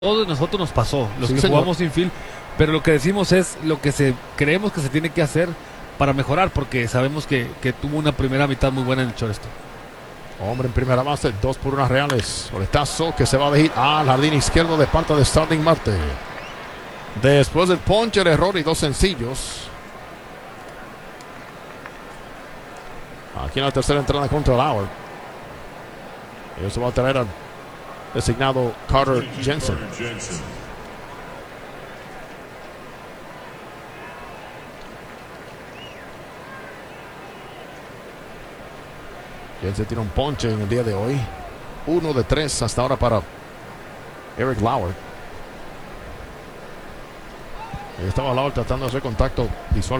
Todos nosotros nos pasó, los Sí, que señor. jugamos infield, pero lo que decimos es lo que creemos que se tiene que hacer para mejorar, porque sabemos que tuvo una primera mitad muy buena en el shortstop. Hombre en primera base, 2-1 Reales. Boletazo que se va a ir al jardín izquierdo de parte de Starling Marte. Después del ponche, el error y 2 sencillos. Aquí en la tercera entrada contra Lauer. Y eso va a traer al designado Carter Jensen. Jensen tiene un ponche en el día de hoy. 1 de 3 hasta ahora para Eric Lauer. Estaba Lauer tratando de hacer contacto visual